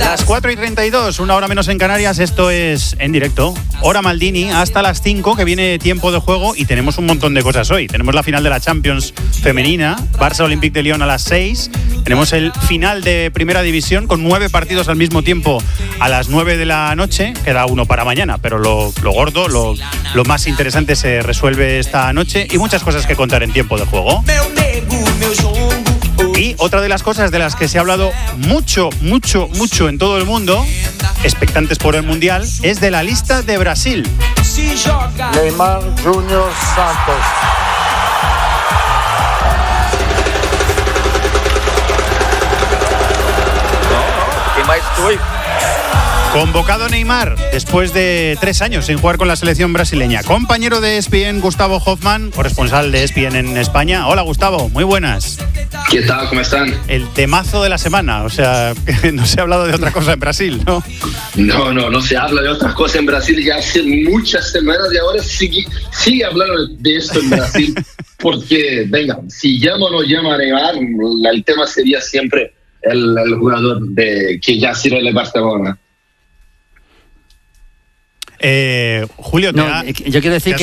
Las 4:32, una hora menos en Canarias, esto es En Directo. Hora Maldini, hasta las 5, que viene tiempo de juego y tenemos un montón de cosas hoy. Tenemos la final de la Champions femenina, Barça Olympique de Lyon a las 6. Tenemos el final de Primera División con 9 partidos al mismo tiempo a las 9 de la noche. Queda uno para mañana, pero lo gordo, lo más interesante se resuelve esta noche y muchas cosas que contar en tiempo de juego. Y otra de las cosas de las que se ha hablado mucho en todo el mundo, expectantes por el Mundial, es de la lista de Brasil. Neymar Júnior Santos. ¿Qué más estoy? Convocado Neymar después de 3 años sin jugar con la selección brasileña. Compañero de ESPN, Gustavo Hoffman, corresponsal de ESPN en España. Hola, Gustavo, muy buenas. ¿Qué tal? ¿Cómo están? El temazo de la semana, o sea, no se ha hablado de otra cosa en Brasil, ¿no? No se habla de otra cosa en Brasil ya hace muchas semanas y ahora sigue hablando de esto en Brasil porque, venga, si llama o no llama a Neymar, el tema sería siempre el jugador que ya sirve en el Barcelona. Julio, yo quiero decir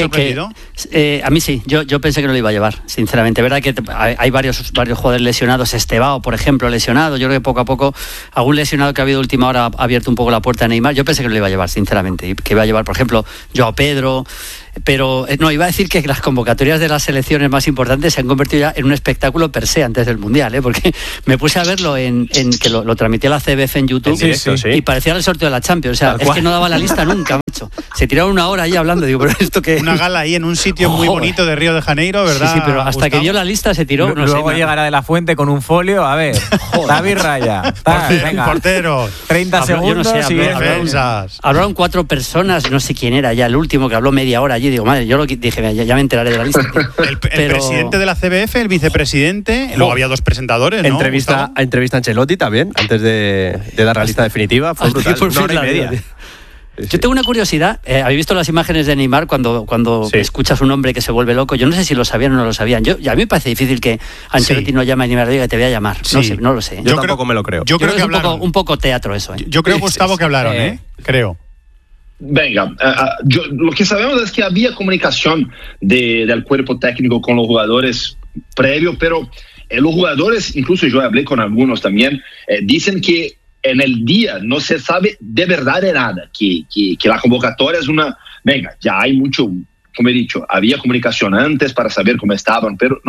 que a mí sí, yo pensé que no lo iba a llevar, sinceramente. Verdad que hay varios jugadores lesionados. Estevao, por ejemplo, lesionado. Yo creo que poco a poco algún lesionado que ha habido última hora ha abierto un poco la puerta a Neymar. Yo pensé que no lo iba a llevar, sinceramente, y que iba a llevar, por ejemplo, Joao Pedro. Pero no, iba a decir que las convocatorias de las selecciones más importantes se han convertido ya en un espectáculo per se antes del Mundial, porque me puse a verlo en que lo transmitía la CBF en YouTube, directo, sí. Y parecía el sorteo de la Champions. O sea, es que no daba la lista nunca, macho. Se tiraron una hora ahí hablando, digo, pero esto que... Una gala ahí en un sitio muy bonito de Río de Janeiro, ¿verdad? Sí, pero hasta Gustavo, que vio la lista se tiró. Luego llegará de la Fuente con un folio, a ver, David Raya. Venga. Portero. 30 segundos. Yo no sé, hablaron 4 personas, no sé quién era ya, el último que habló media hora allí, digo, madre, yo dije, ya me enteraré de la lista. El presidente de la CBF, el vicepresidente, luego había 2 presentadores, ¿no? Entrevista a Ancelotti también, antes de dar la lista definitiva. Fue brutal, una hora y media. Yo tengo una curiosidad. ¿Habéis visto las imágenes de Neymar cuando escuchas un hombre que se vuelve loco? Yo no sé si lo sabían o no lo sabían. A mí me parece difícil que Ancelotti no llame a Neymar y diga que te voy a llamar. No lo sé. Yo tampoco me lo creo. Yo creo que es un poco teatro eso. Yo creo, Gustavo, que hablaron, creo. Venga, lo que sabemos es que había comunicación del cuerpo técnico con los jugadores previo, pero los jugadores, incluso yo hablé con algunos también, dicen que en el día no se sabe de verdad de nada, que la convocatoria es una... Venga, ya hay mucho, como he dicho, había comunicación antes para saber cómo estaban, pero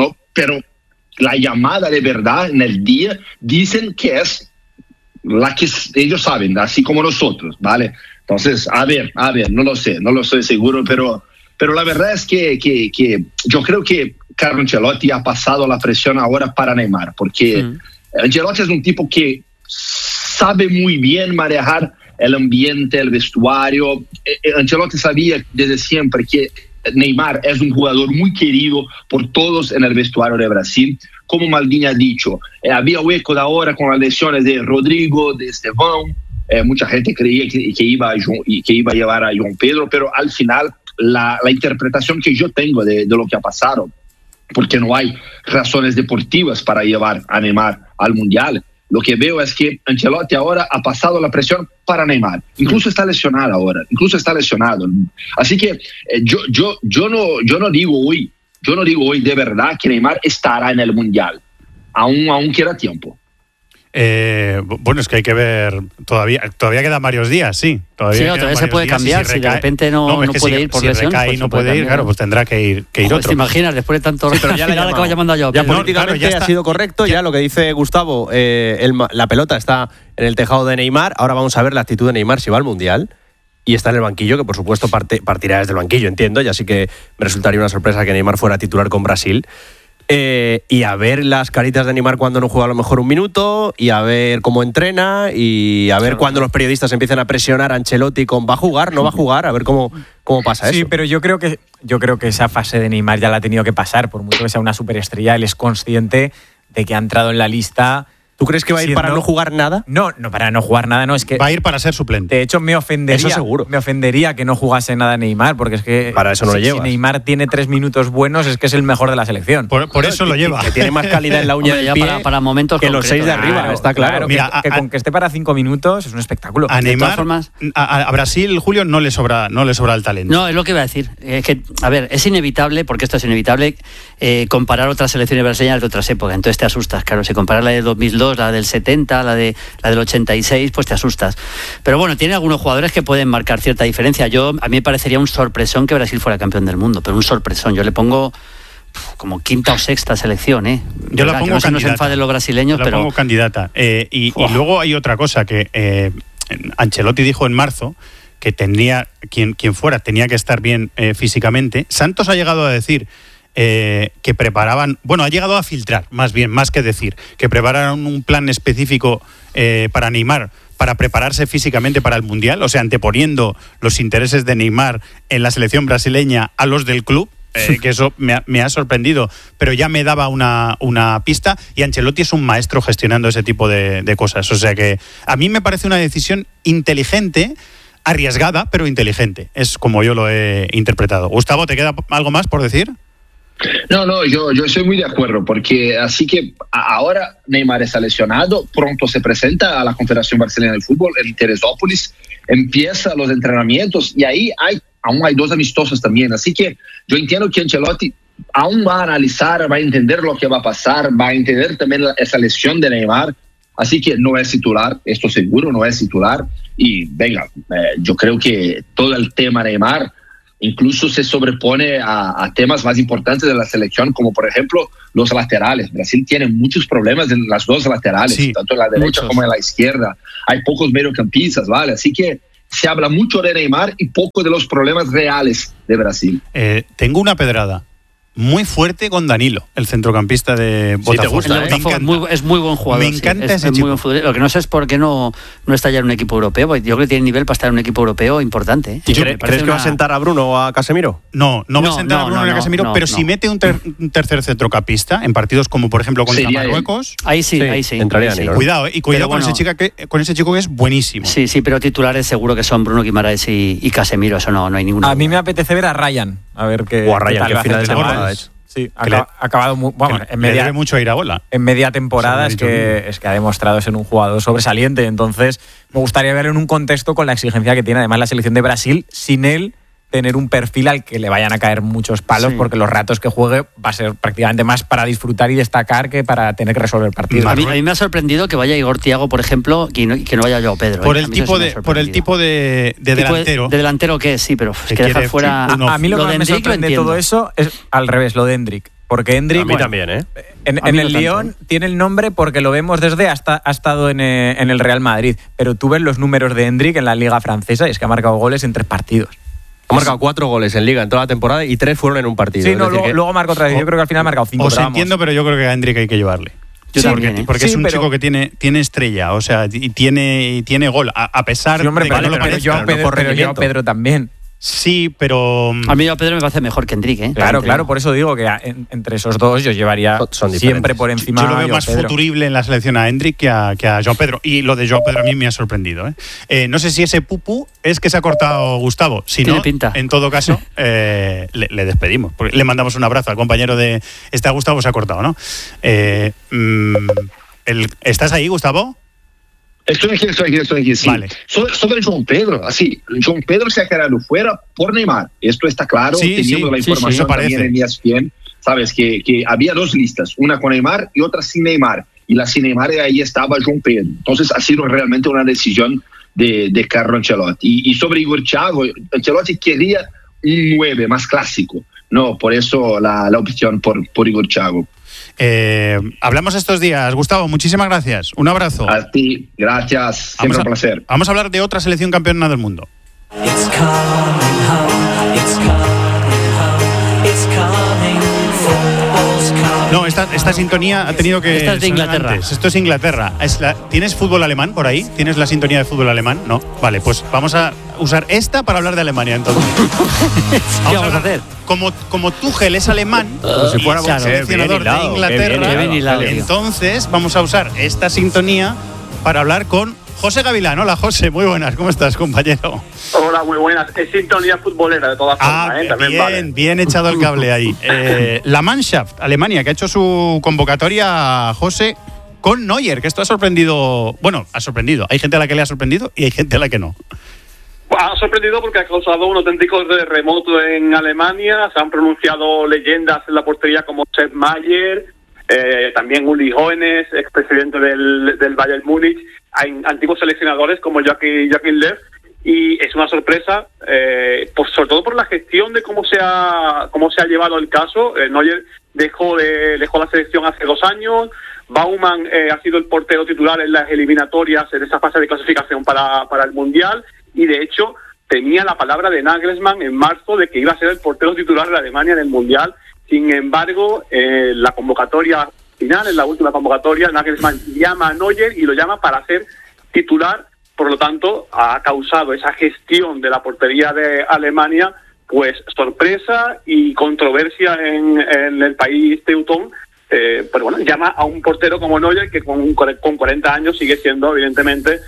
la llamada de verdad en el día dicen que es la que ellos saben, así como nosotros, ¿vale? Entonces, a ver, no lo sé, no lo estoy seguro, pero la verdad es que yo creo que Carlo Ancelotti ha pasado la presión ahora para Neymar, porque Ancelotti es un tipo que sabe muy bien manejar el ambiente, el vestuario. Ancelotti sabía desde siempre que Neymar es un jugador muy querido por todos en el vestuario de Brasil. Como Maldini ha dicho, había hueco de ahora con las lesiones de Rodrigo, de Estevão. Mucha gente creía que iba a llevar a João Pedro, pero al final la interpretación que yo tengo de lo que ha pasado, porque no hay razones deportivas para llevar a Neymar al Mundial, lo que veo es que Ancelotti ahora ha pasado la presión para Neymar. Incluso está lesionado ahora, Así que yo no digo hoy de verdad que Neymar estará en el Mundial. Aún queda tiempo. Bueno, es que hay que ver, todavía quedan varios días, sí. Todavía se puede cambiar, si de repente no puede ir por lesión. Si no puede ir, claro, pues tendrá que ir otro. ¿Te imaginas después de tanto pero ya le acaba llamando a Joao Pedro? Ya políticamente ha sido correcto, ya lo que dice Gustavo, la pelota está en el tejado de Neymar. Ahora vamos a ver la actitud de Neymar si va al Mundial. Y está en el banquillo, que por supuesto partirá desde el banquillo, entiendo, y así que me resultaría una sorpresa que Neymar fuera titular con Brasil. Y a ver las caritas de Neymar cuando no juega a lo mejor un minuto, y a ver cómo entrena, y a ver cuando los periodistas empiezan a presionar a Ancelotti con ¿va a jugar? ¿No va a jugar? A ver cómo pasa eso. Sí, pero yo creo que esa fase de Neymar ya la ha tenido que pasar, por mucho que sea una superestrella, él es consciente de que ha entrado en la lista ¿Tú crees que va a ir para no jugar nada? No, para no jugar nada, no, es que... Va a ir para ser suplente. De hecho, me ofendería. Eso seguro. Me ofendería que no jugase nada Neymar, porque es que... Para eso no lo llevas. Si Neymar tiene 3 minutos buenos, es que es el mejor de la selección. Por eso lo lleva. Que tiene más calidad en la uña del pie para momentos que los 6 de arriba, está claro. Mira, que con que esté para 5 minutos es un espectáculo. A Neymar, a Brasil, Julio, no le sobra el talento. No, es lo que iba a decir. Es que, a ver, es inevitable, porque esto es inevitable, comparar otras selecciones brasileñas de otras épocas. Entonces te asustas, claro. Si comparas la de 2002, la del 70, la del 86, pues te asustas. Pero bueno, tiene algunos jugadores que pueden marcar cierta diferencia. A mí me parecería un sorpresón que Brasil fuera campeón del mundo, pero un sorpresón. Yo le pongo como 5ª o 6ª selección, Yo la pongo que no candidata. Se nos enfaden los brasileños, la pongo candidata. Y luego hay otra cosa que Ancelotti dijo en marzo, que tendría, quien fuera, tenía que estar bien físicamente. Santos ha llegado a decir que preparaban, ha llegado a filtrar, más que decir, que prepararon un plan específico para Neymar, para prepararse físicamente para el Mundial, o sea, anteponiendo los intereses de Neymar en la selección brasileña a los del club. Que eso me ha sorprendido, pero ya me daba una pista, y Ancelotti es un maestro gestionando ese tipo de cosas. O sea que a mí me parece una decisión inteligente, arriesgada, pero inteligente. Es como yo lo he interpretado. Gustavo, ¿te queda algo más por decir? No, yo estoy muy de acuerdo, porque así que ahora Neymar está lesionado, pronto se presenta a la Confederación Brasileña de Fútbol en Teresópolis, empieza los entrenamientos y ahí aún hay 2 amistosos también, así que yo entiendo que Ancelotti aún va a analizar, va a entender lo que va a pasar, va a entender también esa lesión de Neymar, así que no es titular, esto seguro no es titular, y venga, yo creo que todo el tema Neymar incluso se sobrepone a temas más importantes de la selección, como por ejemplo los laterales. Brasil tiene muchos problemas en las 2 laterales, sí, tanto en la derecha como en la izquierda. Hay pocos mediocampistas, ¿vale? Así que se habla mucho de Neymar y poco de los problemas reales de Brasil. Tengo una pedrada muy fuerte con Danilo, el centrocampista de Botafogo. Sí, es muy buen jugador. Me encanta ese es chico. Muy buen futbolista. Lo que no sé es por qué no está ya en un equipo europeo. Yo creo que tiene nivel para estar en un equipo europeo importante. ¿Y crees que va a sentar a Bruno o a Casemiro? No va a sentar a Bruno ni a Casemiro, pero si mete un tercer centrocampista en partidos como por ejemplo contra Marruecos, ahí sí. Entraría Danilo. Cuidado con ese chico que es buenísimo. Sí, pero titulares seguro que son Bruno Guimaraes y Casemiro, eso no hay ninguna. A mí me apetece ver a Ryan, a ver qué. O a Ryan, que al final de temporada ha hecho. Sí, ha acabado muy, en media, debe mucho ir a bola. En media temporada es que ha demostrado ser un jugador sobresaliente. Entonces, me gustaría verlo en un contexto con la exigencia que tiene además la selección de Brasil, sin él tener un perfil al que le vayan a caer muchos palos, porque los ratos que juegue va a ser prácticamente más para disfrutar y destacar que para tener que resolver partidos. A mí me ha sorprendido que vaya Igor Thiago, por ejemplo, que no vaya Joao Pedro. Por el tipo de delantero. De delantero que sí, pero es que dejar fuera... A mí lo que me sorprende de todo eso es al revés, lo de Endrick. Porque Endrick, a mí también, en el Lyon tiene el nombre porque lo vemos ha estado en el Real Madrid, pero tú ves los números de Endrick en la Liga Francesa y es que ha marcado goles en 3 partidos. Ha marcado 4 goles en Liga en toda la temporada y 3 fueron en un partido. Sí, luego marcó otra vez. Yo creo que al final ha marcado 5. Os entiendo, pero yo creo que a Endrick hay que llevarle. Porque es un chico que tiene estrella, o sea, y tiene gol, a pesar de que no lo parece. Pero Joao Pedro también. Sí, pero... A mí Joao Pedro me parece mejor que Enrique. Claro, por eso digo que entre esos dos yo llevaría siempre por encima. Yo lo veo más futurible en la selección a Endrick que a Joao Pedro. Y lo de Joao Pedro a mí me ha sorprendido. No sé si ese pupu es que se ha cortado Gustavo. Si no, en todo caso, le despedimos. Le mandamos un abrazo al compañero de... Gustavo se ha cortado, ¿no? ¿Estás ahí, Gustavo? Estoy aquí, sí. Vale. Sobre João Pedro, así, João Pedro se ha quedado fuera por Neymar. Esto está claro, teniendo la información también en ESPN. Sabes que había 2 listas, una con Neymar y otra sin Neymar. Y la sin Neymar, ahí estaba João Pedro. Entonces ha sido realmente una decisión de Carlo Ancelotti. Y sobre Igor Thiago, Ancelotti quería un 9 más clásico. No, por eso la opción por Igor Thiago. Hablamos estos días. Gustavo, muchísimas gracias. Un abrazo. A ti, gracias. Siempre un placer. Vamos a hablar de otra selección campeona del mundo. No, esta sintonía ha tenido que... Esta es de Inglaterra. Esto es Inglaterra. ¿Tienes fútbol alemán por ahí? ¿Tienes la sintonía de fútbol alemán? No. Vale, pues vamos a usar esta para hablar de Alemania, entonces. ¿Qué vamos a hacer? Como Tuchel es alemán, si fuera seleccionador de Inglaterra, entonces vamos a usar esta sintonía para hablar con José Gavilán. Hola, José, muy buenas. ¿Cómo estás, compañero? Hola, muy buenas. Es sintonía futbolera, de todas formas. También bien, vale. Bien echado el cable ahí. La Mannschaft, Alemania, que ha hecho su convocatoria, José, con Neuer, que esto ha sorprendido. Bueno, ha sorprendido. Hay gente a la que le ha sorprendido y hay gente a la que no. Ha sorprendido porque ha causado un auténtico terremoto en Alemania. Se han pronunciado leyendas en la portería como Sepp Maier, también Uli Hoeneß, expresidente del Bayern Múnich. Hay antiguos seleccionadores como Joachim Löw. Y es una sorpresa, sobre todo por la gestión de cómo se ha llevado el caso. Neuer dejó la selección hace 2 años. Baumann ha sido el portero titular en las eliminatorias, en esa fase de clasificación para el Mundial, y de hecho tenía la palabra de Nagelsmann en marzo de que iba a ser el portero titular de Alemania en el Mundial. Sin embargo, la convocatoria final, en la última convocatoria, Nagelsmann llama a Neuer y lo llama para ser titular. Por lo tanto, ha causado esa gestión de la portería de Alemania, pues sorpresa y controversia en el país teutón. Pero bueno, llama a un portero como Neuer, que con 40 años sigue siendo evidentemente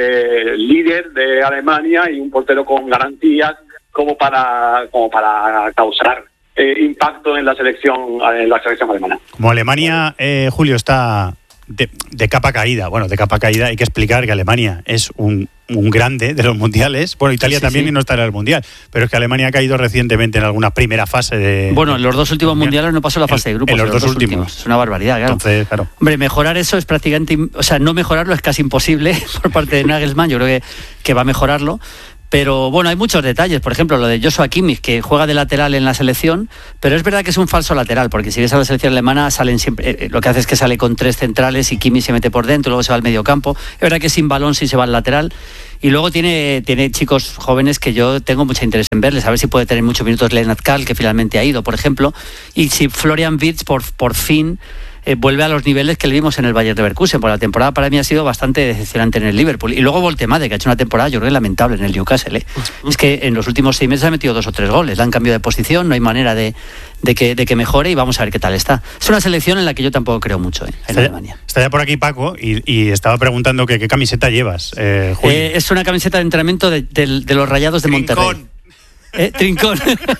líder de Alemania y un portero con garantías como para causar impacto en la selección alemana. Como Alemania, Julio, está de capa caída. Bueno, de capa caída hay que explicar que Alemania es un grande de los mundiales. Bueno, Italia también y no estará en el mundial. Pero es que Alemania ha caído recientemente en alguna primera fase de... Bueno, en los 2 últimos mundiales no pasó la fase de grupos. En los dos últimos. Es una barbaridad, claro. Entonces, claro. Hombre, mejorar eso es prácticamente... O sea, no mejorarlo es casi imposible por parte de Nagelsmann. Yo creo que va a mejorarlo. Pero bueno, hay muchos detalles. Por ejemplo, lo de Joshua Kimmich, que juega de lateral en la selección, pero es verdad que es un falso lateral, porque si ves a la selección alemana, salen siempre, lo que hace es que sale con 3 centrales y Kimmich se mete por dentro, luego se va al medio campo. Es verdad que sin balón sí se va al lateral. Y luego tiene chicos jóvenes que yo tengo mucho interés en verles, a ver si puede tener muchos minutos Lennart Kahl, que finalmente ha ido, por ejemplo, y si Florian Wirtz por fin vuelve a los niveles que le vimos en el Bayer Leverkusen, porque la temporada para mí ha sido bastante decepcionante en el Liverpool. Y luego Voltemade, que ha hecho una temporada, yo creo, lamentable en el Newcastle. Es que en los últimos 6 meses ha metido 2 o 3 goles, le han cambiado de posición, no hay manera de que mejore, y vamos a ver qué tal está. Es una selección en la que yo tampoco creo mucho en Alemania. Está ya por aquí Paco y estaba preguntando qué camiseta llevas, Julio. Es una camiseta de entrenamiento de los Rayados de Monterrey. Trincón.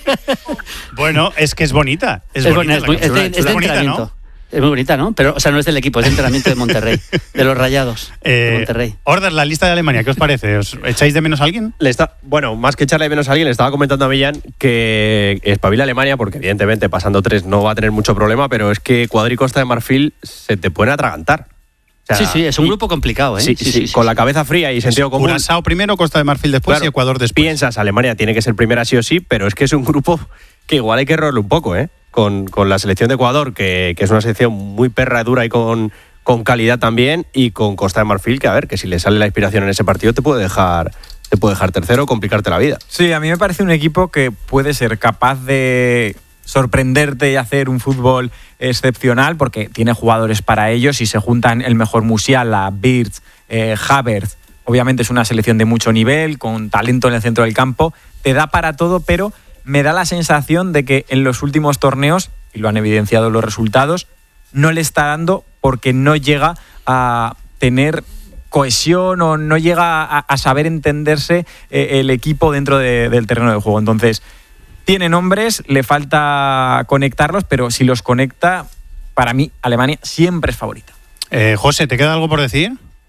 Bueno, es que es bonita. Es bonita, es de entrenamiento. ¿No? Es muy bonita, ¿no? Pero, o sea, no es del equipo, es de entrenamiento de Monterrey, de los Rayados de Monterrey. Ordaz, la lista de Alemania, ¿qué os parece? ¿Os echáis de menos a alguien? Bueno, más que echarle de menos a alguien, le estaba comentando a Millán que espabila Alemania, porque evidentemente pasando 3 no va a tener mucho problema, pero es que Ecuador y Costa de Marfil se te pueden atragantar. O sea, sí, es un grupo complicado, ¿eh? Sí, con la cabeza fría y sentido común. Curazao primero, Costa de Marfil después, claro, y Ecuador después. Piensas, Alemania tiene que ser primera sí o sí, pero es que es un grupo que igual hay que errarle un poco, ¿eh? Con la selección de Ecuador, que es una selección muy perra, dura y con calidad también, y con Costa de Marfil, que a ver, que si le sale la inspiración en ese partido te puede dejar tercero, complicarte la vida. Sí, a mí me parece un equipo que puede ser capaz de sorprenderte y hacer un fútbol excepcional, porque tiene jugadores para ellos y se juntan el mejor Musiala, Wirtz, Havertz. Obviamente es una selección de mucho nivel, con talento en el centro del campo, te da para todo, pero me da la sensación de que en los últimos torneos, y lo han evidenciado los resultados, no le está dando porque no llega a tener cohesión o no llega a saber entenderse el equipo dentro del terreno de juego. Entonces, tiene nombres, le falta conectarlos, pero si los conecta, para mí, Alemania siempre es favorita. José, ¿te queda algo por decir?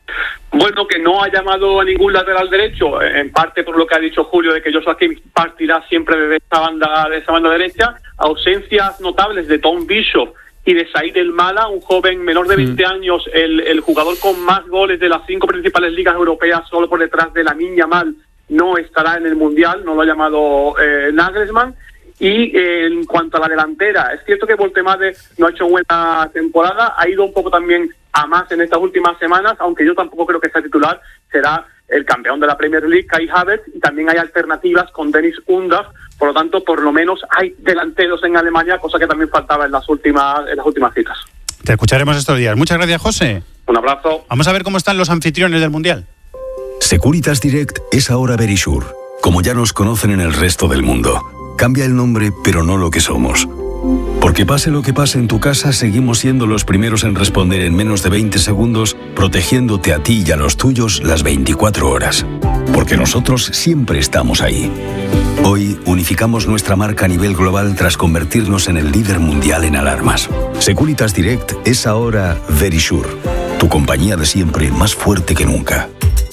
Bueno, que no ha llamado a ningún lateral derecho, en parte por lo que ha dicho Julio, de que Joshua Kimmich partirá siempre de esa banda derecha. Ausencias notables de Tom Bishop y de Said El Mala, un joven menor de 20 años, el jugador con más goles de las 5 principales ligas europeas, solo por detrás de Lamine Yamal, no estará en el Mundial, no lo ha llamado Nagelsmann. Y en cuanto a la delantera, es cierto que Voltemade no ha hecho buena temporada, ha ido un poco también a más en estas últimas semanas, aunque yo tampoco creo que sea titular, será el campeón de la Premier League, Kai Havertz, y también hay alternativas con Dennis Undav. Por lo tanto, por lo menos hay delanteros en Alemania, cosa que también faltaba en las últimas citas. Te escucharemos estos días. Muchas gracias, José. Un abrazo. Vamos a ver cómo están los anfitriones del Mundial. Securitas Direct es ahora Verisure, como ya nos conocen en el resto del mundo. Cambia el nombre, pero no lo que somos. Porque pase lo que pase en tu casa, seguimos siendo los primeros en responder en menos de 20 segundos, protegiéndote a ti y a los tuyos las 24 horas. Porque nosotros siempre estamos ahí. Hoy unificamos nuestra marca a nivel global tras convertirnos en el líder mundial en alarmas. Securitas Direct es ahora Verisure, tu compañía de siempre más fuerte que nunca.